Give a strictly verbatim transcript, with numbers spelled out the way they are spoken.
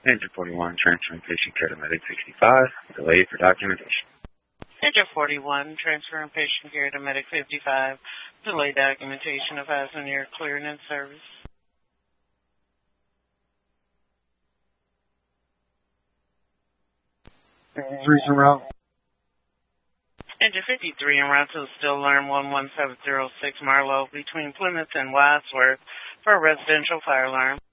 Engine forty-one, transferring patient care to Medic sixty-five, delayed for documentation. Engine forty-one, transferring patient care to Medic fifty-five, delayed documentation of passenger clearing and service. Recent route. Engine fifty-three en route to Still Learn one one seven zero six Marlow between Plymouth and Wadsworth for a residential fire alarm.